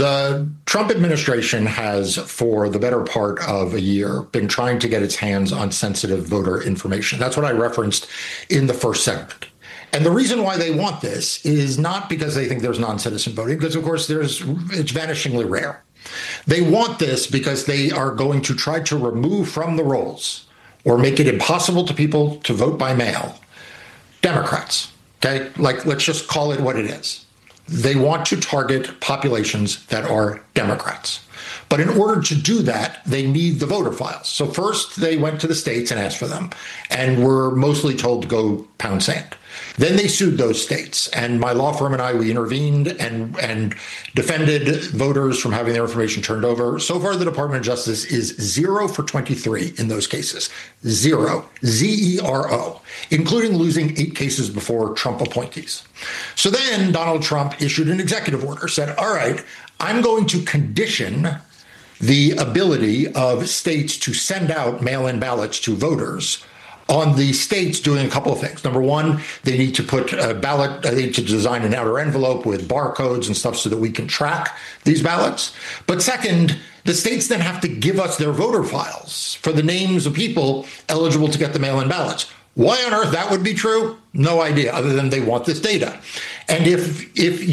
The Trump administration has, for the better part of a year, been trying to get its hands on sensitive voter information. That's what I referenced in the first segment. And the reason why they want this is not because they think there's non-citizen voting, because, of course, it's vanishingly rare. They want this because they are going to try to remove from the rolls or make it impossible to people to vote by mail Democrats. Okay, like, let's just call it what it is. They want to target populations that are Democrats. But in order to do that, they need the voter files. So first they went to the states and asked for them and were mostly told to go pound sand. Then they sued those states. And my law firm and I, we intervened and defended voters from having their information turned over. So far, the Department of Justice is 0 for 23 in those cases. 0, Z-E-R-O, including losing 8 cases before Trump appointees. So then Donald Trump issued an executive order, said, all right, I'm going to condition the ability of states to send out mail-in ballots to voters on the states doing a couple of things. Number one, they need to put a ballot, they need to design an outer envelope with barcodes and stuff so that we can track these ballots. But second, the states then have to give us their voter files for the names of people eligible to get the mail-in ballots. Why on earth that would be true? No idea, other than they want this data. And if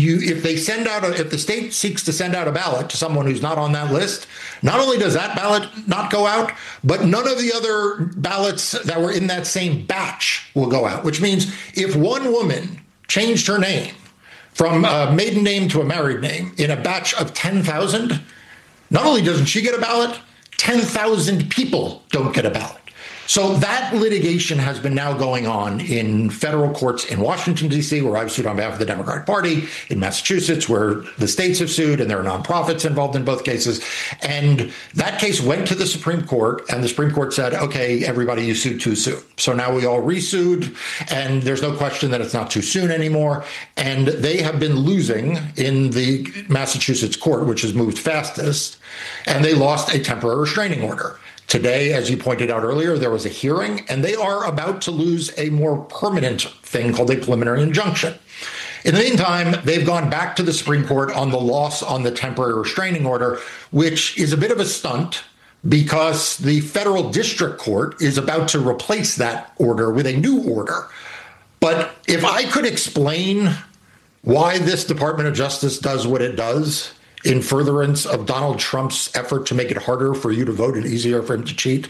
the state seeks to send out a ballot to someone who's not on that list, not only does that ballot not go out, but none of the other ballots that were in that same batch will go out, which means if one woman changed her name from a maiden name to a married name in a batch of 10,000, not only doesn't she get a ballot, 10,000 people don't get a ballot. So that litigation has been now going on in federal courts in Washington, D.C., where I've sued on behalf of the Democratic Party, in Massachusetts, where the states have sued, and there are nonprofits involved in both cases. And that case went to the Supreme Court, and the Supreme Court said, okay, everybody, you sued too soon. So now we all resued, and there's no question that it's not too soon anymore. And they have been losing in the Massachusetts court, which has moved fastest, and they lost a temporary restraining order. Today, as you pointed out earlier, there was a hearing, and they are about to lose a more permanent thing called a preliminary injunction. In the meantime, they've gone back to the Supreme Court on the loss on the temporary restraining order, which is a bit of a stunt because the federal district court is about to replace that order with a new order. But if I could explain why this Department of Justice does what it does in furtherance of Donald Trump's effort to make it harder for you to vote and easier for him to cheat,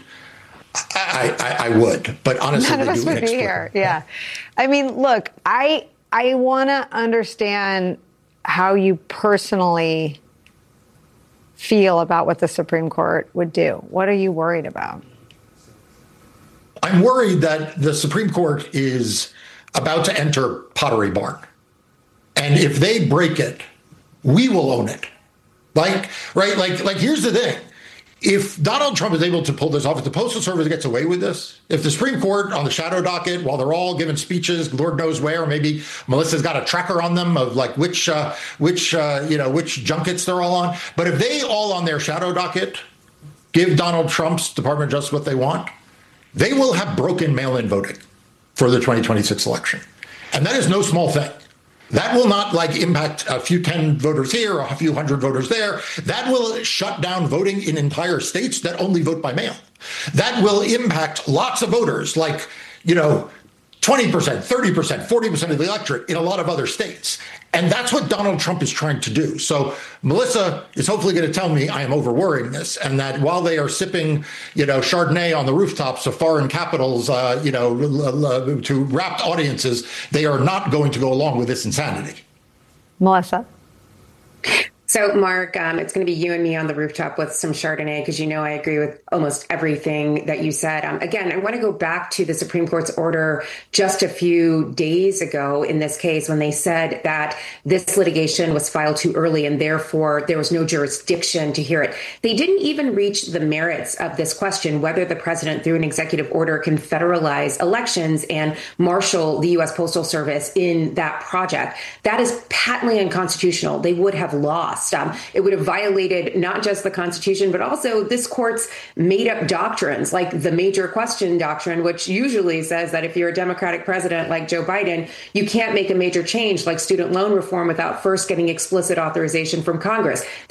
I would. But honestly, none of us would be here. Yeah. I mean, look, I want to understand how you personally feel about what the Supreme Court would do. What are you worried about? I'm worried that the Supreme Court is about to enter Pottery Barn. And if they break it, we will own it. Like here's the thing. If Donald Trump is able to pull this off, if the Postal Service gets away with this, if the Supreme Court on the shadow docket, while they're all giving speeches, Lord knows where, maybe Melissa's got a tracker on them of like which junkets they're all on. But if they all on their shadow docket give Donald Trump's Department of Justice what they want, they will have broken mail-in voting for the 2026 election. And that is no small thing. That will not impact a few 10 voters here, a few hundred voters there. That will shut down voting in entire states that only vote by mail. That will impact lots of voters, 20%, 30%, 40% of the electorate in a lot of other states. And that's what Donald Trump is trying to do. So Melissa is hopefully going to tell me I am over-worrying this, and that while they are sipping, Chardonnay on the rooftops of foreign capitals, to rapt audiences, they are not going to go along with this insanity. Melissa? So, Mark, it's going to be you and me on the rooftop with some Chardonnay, because I agree with almost everything that you said. Again, I want to go back to the Supreme Court's order just a few days ago in this case, when they said that this litigation was filed too early and therefore there was no jurisdiction to hear it. They didn't even reach the merits of this question, whether the president, through an executive order, can federalize elections and marshal the U.S. Postal Service in that project. That is patently unconstitutional. They would have lost. It would have violated not just the Constitution, but also this court's made up doctrines, like the major question doctrine, which usually says that if you're a Democratic president like Joe Biden, you can't make a major change like student loan reform without first getting explicit authorization from Congress.